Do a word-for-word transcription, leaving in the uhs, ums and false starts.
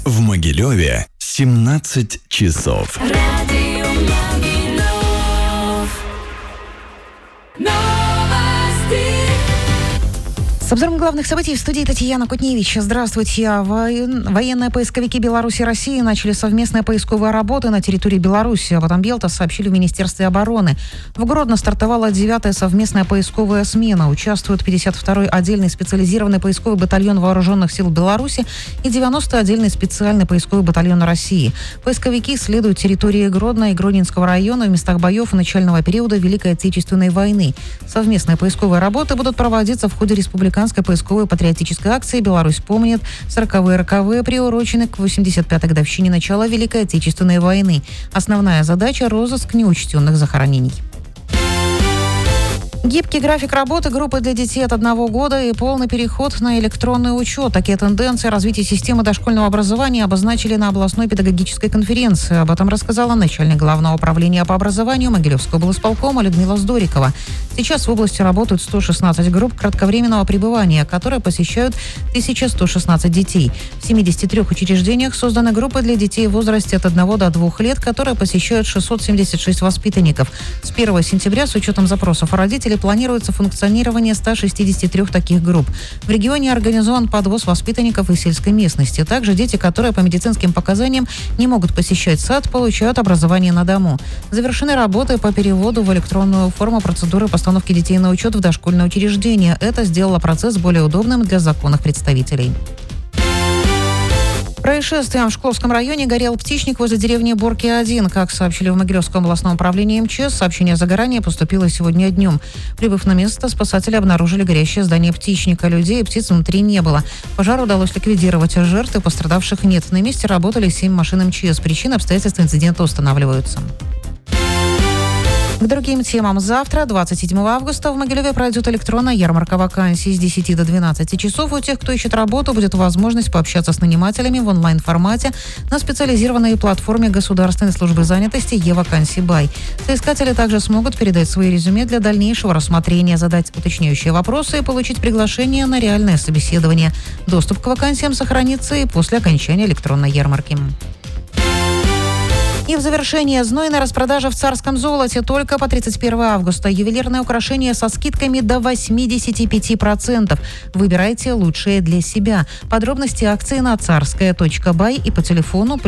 В Могилеве семнадцать часов. Радио Могилев. Новости. С обзором главных событий в студии Татьяна Кутневич. Здравствуйте. Воен... Военные поисковики Беларуси и России начали совместные поисковые работы на территории Беларуси. Об этом Белта сообщили в Министерстве обороны. В Гродно стартовала девятая совместная поисковая смена. Участвуют пятьдесят второй отдельный специализированный поисковый батальон Вооруженных сил Беларуси и девяностый отдельный специальный поисковый батальон России. Поисковики исследуют территории Гродно и Гродненского района в местах боев и начального периода Великой Отечественной войны. Совместные поисковые работы будут проводиться в ходе республиканской поисковой патриотической акции «Беларусь помнит». сороковые роковые приурочены к восемьдесят пятой годовщине начала Великой Отечественной войны. Основная задача – розыск неучтенных захоронений. Гибкий график работы группы для детей от одного года и полный переход на электронный учет. Такие тенденции развития системы дошкольного образования обозначили на областной педагогической конференции. Об этом рассказала начальник Главного управления по образованию Могилевского облсполкома Людмила Здорикова. Сейчас в области работают сто шестнадцать групп кратковременного пребывания, которые посещают тысяча сто шестнадцать детей. В семидесяти трёх учреждениях созданы группы для детей в возрасте от одного до двух лет, которые посещают шестьсот семьдесят шесть воспитанников. С первого сентября с учетом запросов родителей планируется функционирование ста шестидесяти трёх таких групп. В регионе организован подвоз воспитанников из сельской местности. Также дети, которые по медицинским показаниям не могут посещать сад, получают образование на дому. Завершены работы по переводу в электронную форму процедуры постановки детей на учет в дошкольное учреждение. Это сделало процесс более удобным для законных представителей. Происшествием в Шкловском районе горел птичник возле деревни Борки один. Как сообщили в Могилевском областном управлении МЧС, сообщение о загорании поступило сегодня днем. Прибыв на место, спасатели обнаружили горящее здание птичника. Людей и птиц внутри не было. Пожар удалось ликвидировать. Жертв и пострадавших нет. На месте работали семь машин МЧС. Причины и обстоятельства инцидента устанавливаются. К другим темам. Завтра, двадцать седьмого августа, в Могилеве пройдет электронная ярмарка вакансий. С десяти до двенадцати часов у тех, кто ищет работу, будет возможность пообщаться с нанимателями в онлайн-формате на специализированной платформе Государственной службы занятости «Е-вакансии Бай». Соискатели также смогут передать свои резюме для дальнейшего рассмотрения, задать уточняющие вопросы и получить приглашение на реальное собеседование. Доступ к вакансиям сохранится и после окончания электронной ярмарки. И в завершение знойная распродажа в Царском золоте только по тридцать первого августа. Ювелирные украшения со скидками до восьмидесяти пяти процентов. Выбирайте лучшее для себя. Подробности акции на царская точка бай и по телефону